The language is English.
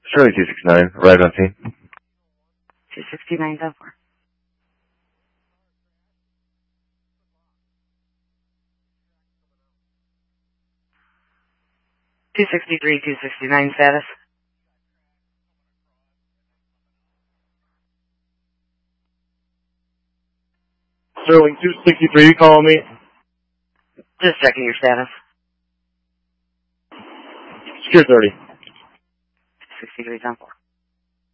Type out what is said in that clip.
Sterling 269, arrived on scene. 269, 10-4. (263, 269) status. Sterling 263, call me. Just checking your status. Secure 30. 263, 10-4.